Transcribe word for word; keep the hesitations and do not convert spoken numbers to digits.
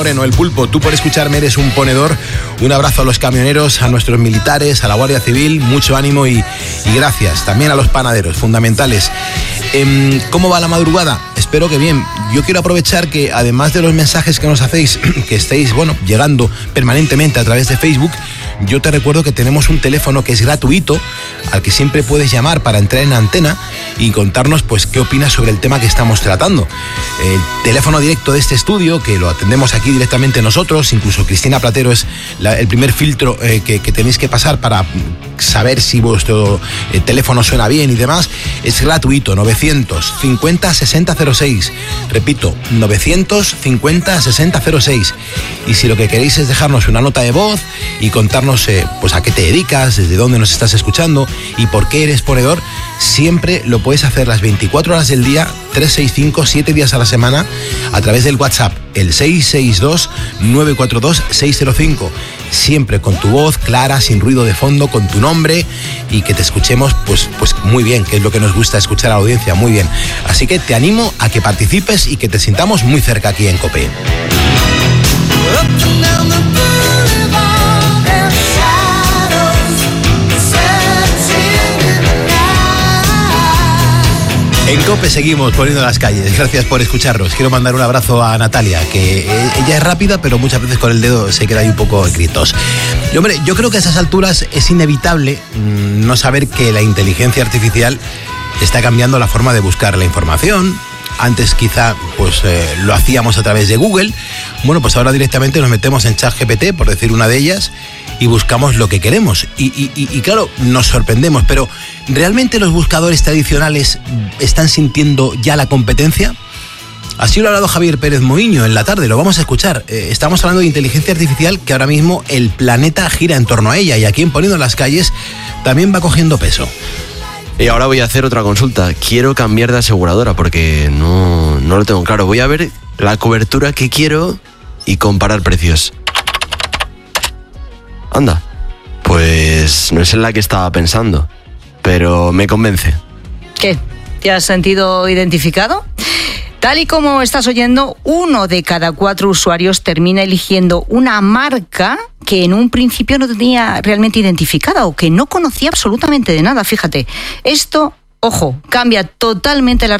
Moreno, el Pulpo, tú por escucharme eres un ponedor. Un abrazo a los camioneros, a nuestros militares, a la Guardia Civil, mucho ánimo y, y gracias. También a los panaderos, fundamentales. Eh, ¿Cómo va la madrugada? Espero que bien. Yo quiero aprovechar que además de los mensajes que nos hacéis, que estéis, bueno, llegando permanentemente a través de Facebook, yo te recuerdo que tenemos un teléfono que es gratuito, al que siempre puedes llamar para entrar en antena y contarnos pues qué opinas sobre el tema que estamos tratando. El teléfono directo de este estudio, que lo atendemos aquí directamente nosotros, incluso Cristina Platero es la, el primer filtro eh, que, que tenéis que pasar para saber si vuestro eh, teléfono suena bien y demás, es gratuito, novecientos cincuenta sesenta cero seis. Repito, novecientos cincuenta sesenta cero seis. Y si lo que queréis es dejarnos una nota de voz y contarnos eh, pues a qué te dedicas, desde dónde nos estás escuchando y por qué eres ponedor, siempre lo puedes hacer las veinticuatro horas del día, trescientos sesenta y cinco, siete días a la semana, a través del WhatsApp, el seis seis dos nueve cuatro dos seis cero cinco. Siempre con tu voz clara, sin ruido de fondo, con tu nombre y que te escuchemos pues, pues muy bien, que es lo que nos gusta escuchar a la audiencia, muy bien. Así que te animo a que participes y que te sintamos muy cerca aquí en COPE. En COPE seguimos poniendo las calles. Gracias por escucharnos. Quiero mandar un abrazo a Natalia, que ella es rápida, pero muchas veces con el dedo se queda ahí un poco en gritos. Y hombre, yo creo que a esas alturas es inevitable mmm, no saber que la inteligencia artificial está cambiando la forma de buscar la información. Antes quizá pues eh, lo hacíamos a través de Google. Bueno, pues ahora directamente nos metemos en ChatGPT, por decir una de ellas, y buscamos lo que queremos. Y, y, y, y claro, nos sorprendemos, pero ¿realmente los buscadores tradicionales están sintiendo ya la competencia? Así lo ha hablado Javier Pérez Moiño en la tarde, lo vamos a escuchar. Eh, estamos hablando de inteligencia artificial, que ahora mismo el planeta gira en torno a ella, y aquí en Poniendo las Calles también va cogiendo peso. Y ahora voy a hacer otra consulta. Quiero cambiar de aseguradora porque no, no lo tengo claro. Voy a ver la cobertura que quiero y comparar precios. Anda, pues no es en la que estaba pensando, pero me convence. ¿Qué? ¿Te has sentido identificado? Tal y como estás oyendo, uno de cada cuatro usuarios termina eligiendo una marca que en un principio no tenía realmente identificada o que no conocía absolutamente de nada. Fíjate, esto, ojo, cambia totalmente la